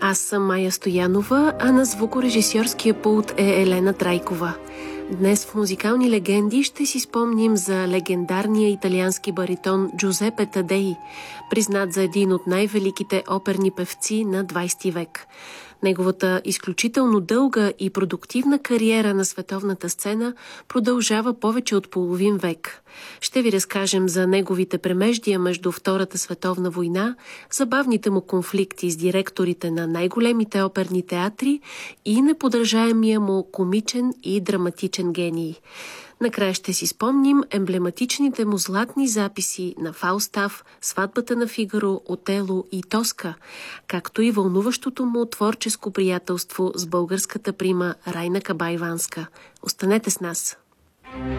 Аз съм Майя Стоянова, а на звукорежисьорския пулт е Елена Трайкова. Днес в Музикални легенди ще си спомним за легендарния италиански баритон Джузепе Тадеи, признат за един от най-великите оперни певци на 20 век. Неговата изключително дълга и продуктивна кариера на световната сцена продължава повече от половин век. Ще ви разкажем за неговите премеждия между Втората световна война, забавните му конфликти с директорите на най-големите оперни театри и неподражаемия му комичен и драматичен гений. Накрая ще си спомним емблематичните му златни записи на Фалстаф, Сватбата на Фигаро, Отело и Тоска, както и вълнуващото му творческо приятелство с българската прима Райна Кабайванска. Останете с нас!